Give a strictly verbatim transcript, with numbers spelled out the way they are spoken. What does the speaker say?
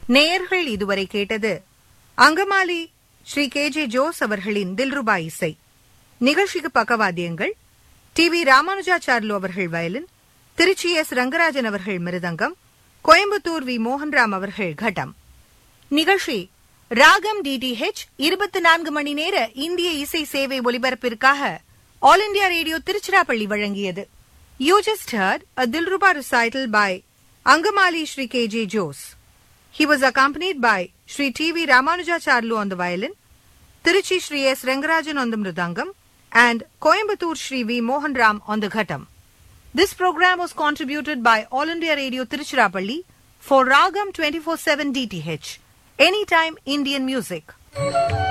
நேயர்கள் இதுவரை கேட்டது Angamaly Sri K J Jose அவர்களின் தில்ருபா இசை. நிகழ்ச்சிக்கு பக்கவாத்தியங்கள் டி வி ராமானுஜாச்சார்லு அவர்கள் வயலின், திருச்சி எஸ் ரங்கராஜன் அவர்கள் மிருதங்கம், கோயம்புத்தூர் வி மோகன்ராம் அவர்கள் கட்டம். நிகழ்ச்சி ராகம் டிடிஹெச் இருபத்தி நான்கு மணி நேர இந்திய இசை சேவை ஒலிபரப்பிற்காக ஆல் இண்டியா ரேடியோ திருச்சிராப்பள்ளி வழங்கியது. You just heard a Dilruba recital by Angamali Shri K J Jose. He was accompanied by Shri T V Ramanujacharlu on the violin, Tiruchi Shri S Rangarajan on the mridangam, and Coimbatore Shri V Mohan Ram on the ghattam. This program was contributed by All India Radio Tiruchirappalli for Ragam twenty-four seven D T H, Anytime Indian Music.